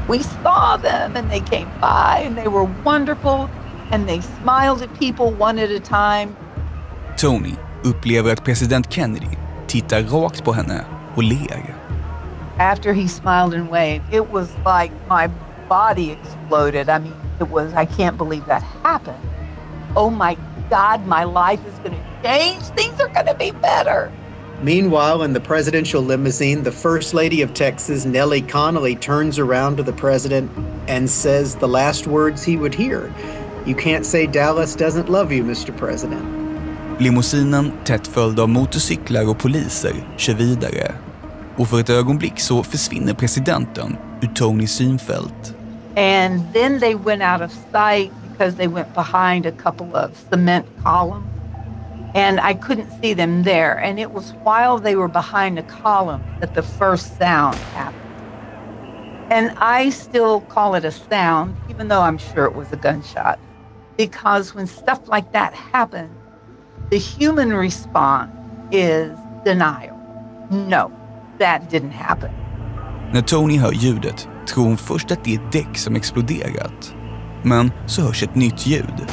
We saw them and they came by and they were wonderful and they smiled at people one at a time. Tony upplever att president Kennedy tittar rakt på henne och ler. After he smiled and waved, it was like my body exploded. I mean, I can't believe that happened. Oh my God, my life is going to change. Things are going to be better. Meanwhile, in the presidential limousine, the First Lady of Texas, Nellie Connolly, turns around to the president and says the last words he would hear. You can't say Dallas doesn't love you, Mr. President. Limousinen, tätt följd av motorcyklar och poliser, kör vidare. Och för ett ögonblick så försvinner presidenten ur Tonys synfält. And then they went out of sight because they went behind a couple of cement columns. And I couldn't see them there. And it was while they were behind the column that the first sound happened. And I still call it a sound, even though I'm sure it was a gunshot. Because when stuff like that happens, the human response is denial. No, that didn't happen. När Tony hör ljudet tror hon först att det är ett däck som exploderat. Men så hörs ett nytt ljud.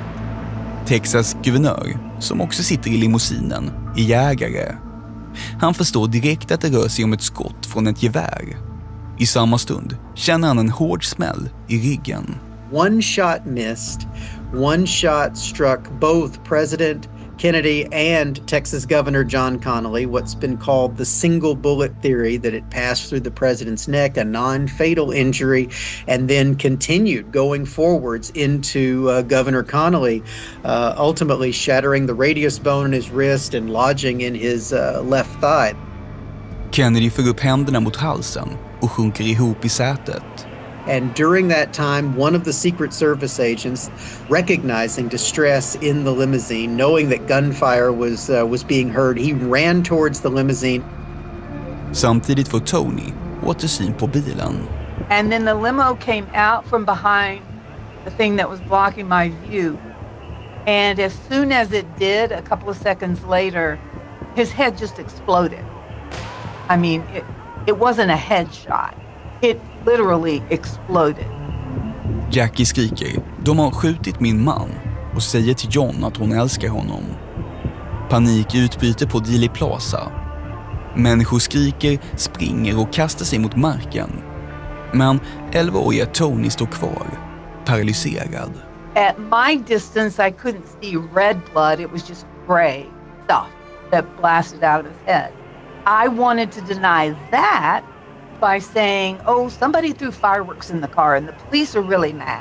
Texas guvernör, som också sitter i limousinen, är jägare. Han förstår direkt att det rör sig om ett skott från ett gevär. I samma stund känner han en hård smäll i ryggen. One shot missed. One shot struck both President Kennedy and Texas Governor John Connolly, what's been called the single bullet theory, that it passed through the president's neck, a non-fatal injury, and then continued going forwards into Governor Connolly, ultimately shattering the radius bone in his wrist and lodging in his left thigh. Kennedy för upp händerna mot halsen och sjunker ihop i sätet. And during that time, one of the Secret Service agents, recognizing distress in the limousine, knowing that gunfire was being heard, he ran towards the limousine. Samtidigt får Tony återsyn på bilen. And then the limo came out from behind the thing that was blocking my view. And as soon as it did, a couple of seconds later, his head just exploded. I mean, it wasn't a headshot. It literally exploded. Jackie skriker, de har skjutit min man, och säger till John att hon älskar honom. Panik utbryter på Dealey Plaza. Människor skriker, springer och kastar sig mot marken. Men 11-åriga Tony står kvar, paralyserad. At my distance, I couldn't see red blood. It was just gray stuff that blasted out of his head. I wanted to deny that by saying, oh, somebody threw fireworks in the car and the police are really mad.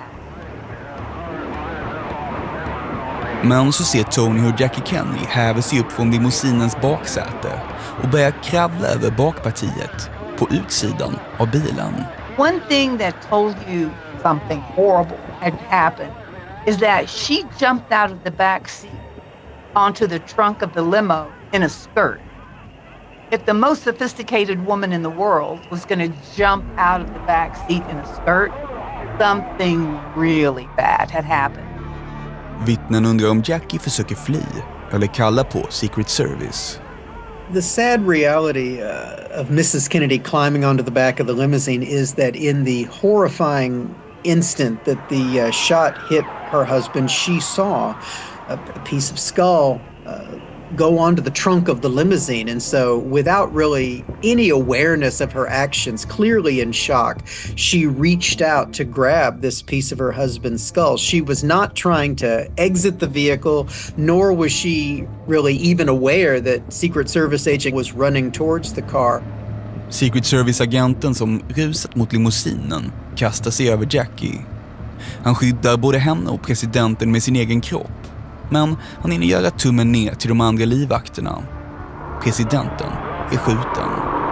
Men så ser Tony hur Jackie Kennedy häver sig upp från limousinens baksäte och börjar kravla över bakpartiet på utsidan av bilen. One thing that told you something horrible had happened is that she jumped out of the back seat onto the trunk of the limo in a skirt. If the most sophisticated woman in the world was going to jump out of the back seat in a skirt, something really bad had happened. Vittnen undrar om Jackie försöker fly eller kalla på Secret Service. The sad reality of Mrs. Kennedy climbing onto the back of the limousine is that in the horrifying instant that the shot hit her husband, she saw a piece of skull go onto the trunk of the limousine. And so without really any awareness of her actions, clearly in shock, she reached out to grab this piece of her husband's skull. She was not trying to exit the vehicle, nor was she really even aware that Secret Service agent was running towards the car. Secret Service-agenten som rusat mot limousinen kastar sig över Jackie. Han skyddar både henne och presidenten med sin egen kropp. Men han hinner göra tummen ner till de andra livvakterna. Presidenten är skjuten.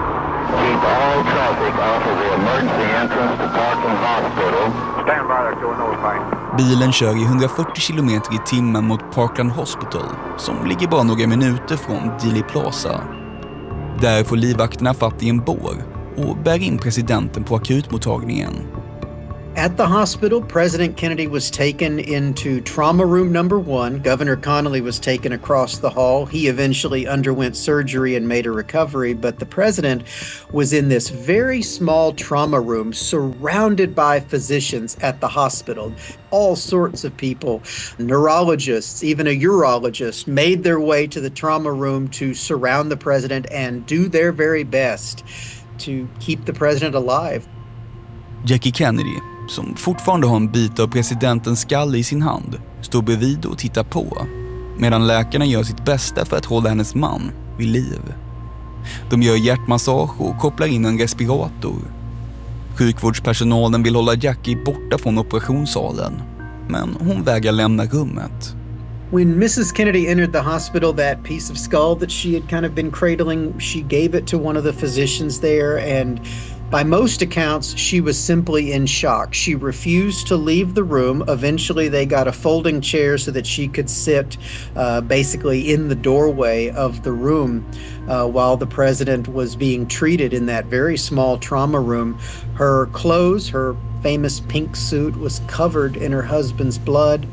Bilen kör i 140 km i timmen mot Parkland Hospital, som ligger bara några minuter från Dealey Plaza. Där får livvakterna fatt i en bår och bär in presidenten på akutmottagningen. At the hospital, President Kennedy was taken into trauma room number 1. Governor Connolly was taken across the hall. He eventually underwent surgery and made a recovery, but the president was in this very small trauma room surrounded by physicians at the hospital. All sorts of people, neurologists, even a urologist, made their way to the trauma room to surround the president and do their very best to keep the president alive. Jackie Kennedy, som fortfarande har en bit av presidentens skalle i sin hand, står bredvid och tittar på, medan läkarna gör sitt bästa för att hålla hennes man vid liv. De gör hjärtmassage och kopplar in en respirator. Sjukvårdspersonalen vill hålla Jackie borta från operationssalen, men hon vägrar lämna rummet. When Mrs. Kennedy entered the hospital, that piece of skull that she had kind of been cradling, she gave it to one of the physicians there, and by most accounts, she was simply in shock. She refused to leave the room. Eventually, they got a folding chair so that she could sit basically in the doorway of the room while the president was being treated in that very small trauma room. Her clothes, her famous pink suit, was covered in her husband's blood.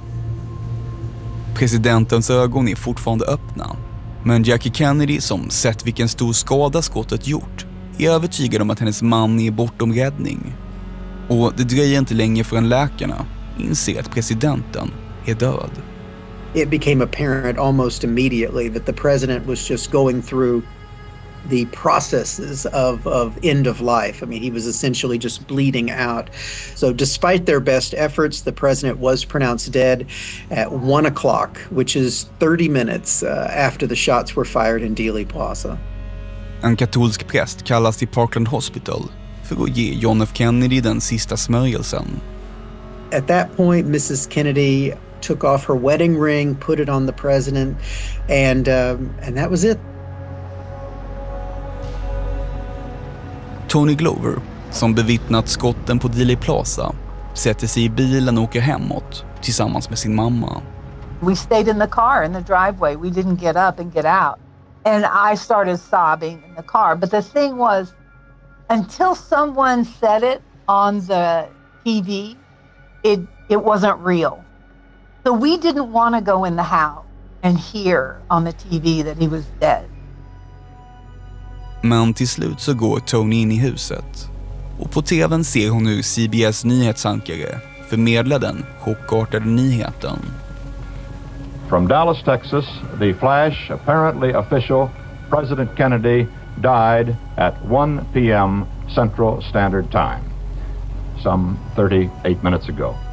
Presidentens ögon är fortfarande öppna, men Jackie Kennedy, som sett vilken stor skada skottet gjort, är övertygad om att hennes man är bortom räddning. Och det dröjer inte länge förrän läkarna inser att presidenten är död. It became apparent almost immediately that the president was just going through the processes of end of life. I mean, he was essentially just bleeding out. So despite their best efforts, the president was pronounced dead at 1 o'clock, which is 30 minutes after the shots were fired in Dealey Plaza. En katolsk präst kallas till Parkland Hospital för att ge John F. Kennedy den sista smörjelsen. At that point, Mrs. Kennedy took off her wedding ring, put it on the president, and that was it. Tony Glover, som bevittnat skotten på Dealey Plaza, sätter sig i bilen och åker hemåt tillsammans med sin mamma. We stayed in the car in the driveway. We didn't get up and get out. And I started sobbing in the car. But the thing was, until someone said it on the TV, it wasn't real. So we didn't want to go in the house and hear on the TV that he was dead. Men till slut så går Tony in i huset. Och på tvn ser hon hur CBS nyhetsankare förmedlar den chockartade nyheten. From Dallas, Texas, the flash, apparently official, President Kennedy died at 1 p.m. Central Standard Time, some 38 minutes ago.